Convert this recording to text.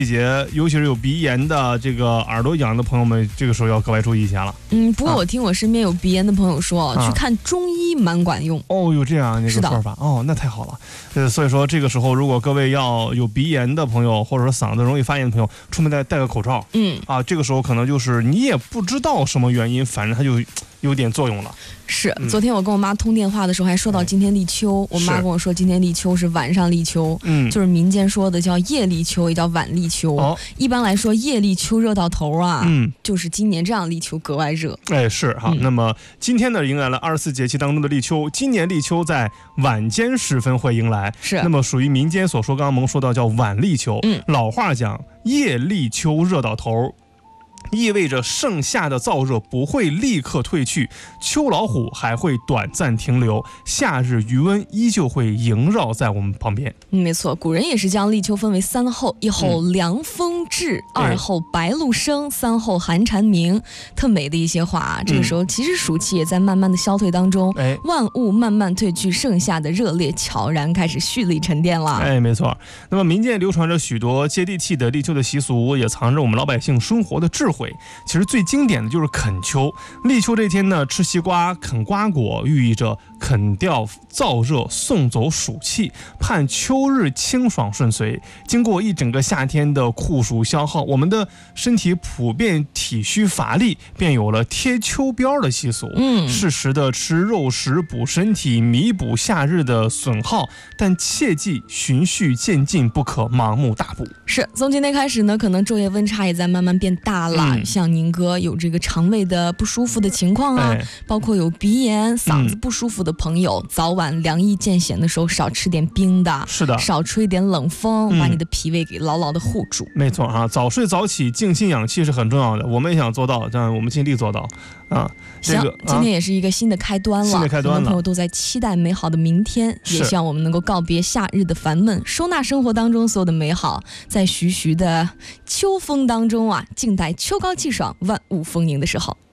季节，尤其是有鼻炎的这个耳朵痒的朋友们，这个时候要格外注意一下了。 不过我听我身边有鼻炎的朋友说，去看中医蛮管用。 哦，有这样一个说法哦，那太好了。所以说这个时候，如果各位要有鼻炎的朋友，或者说嗓子容易发炎的朋友，出门戴个口罩。这个时候可能就是你也不知道什么原因，反正它就有点作用了。 是，昨天我跟我妈通电话的时候还说到今天立秋，我妈跟我说今天立秋是晚上立秋，就是民间说的叫夜立秋，也叫晚立秋。一般来说夜立秋热到头啊，就是今年这样立秋格外热。 是哈。那么今天呢，迎来了24节气当中的立秋，今年立秋在晚间时分会迎来， 是。 那么属于民间所说，刚刚萌说到叫晚立秋。老话讲夜立秋热到头，意味着盛夏的燥热不会立刻退去，秋老虎还会短暂停留，夏日余温依旧会萦绕在我们旁边。 没错，古人也是将立秋分为3候：一候凉风至，2候白露生，3候寒蝉鸣。特美的一些话啊。这个时候其实暑气也在慢慢的消退当中，万物慢慢褪去，盛夏的热烈悄然开始蓄力沉淀了。 没错。那么民间流传着许多接地气的立秋的习俗，也藏着我们老百姓生活的智慧。其实最经典的就是啃秋。立秋这天呢，吃西瓜、啃瓜果，寓意着啃掉燥热，送走暑气，盼秋日清爽顺遂。经过一整个夏天的酷暑消耗，我们的身体普遍体虚乏力，便有了贴秋膘的习俗。适时的吃肉食补身体，弥补夏日的损耗，但切记循序渐进，不可盲目大补。 是，从今天开始呢，可能昼夜温差也在慢慢变大了。像宁哥有这个肠胃的不舒服的情况啊，包括有鼻炎、嗓子不舒服的朋友，早晚凉意渐显的时候，少吃点冰的， 是的， 少吹点冷风，把你的脾胃给牢牢的护住。 没错啊，早睡早起，静心养气是很重要的。我们也想做到，但我们尽力做到啊。 行，今天也是一个新的开端了， 新的开端了， 很多朋友都在期待美好的明天，也希望我们能够告别夏日的烦闷，收纳生活当中所有的美好，在徐徐的秋风当中啊，静待秋高气爽、万物丰盈的时候。